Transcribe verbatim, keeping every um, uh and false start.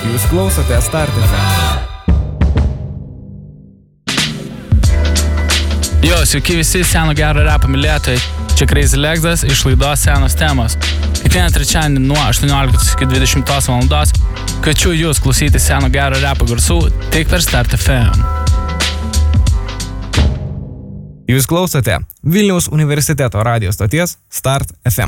Jūs klausote Start F M. Jo, sveiki visi seno gero repo mylėtojai. Čia Crazy Legsas iš laidos Senos temos. Kiekvieną trečiadienį nuo aštuonioliktos iki dvidešimtos valandos kviečiu jūs klausyti seno gero repo garsų tik per Start F M. Jūs klausote Vilniaus universiteto radijo stoties Start F M.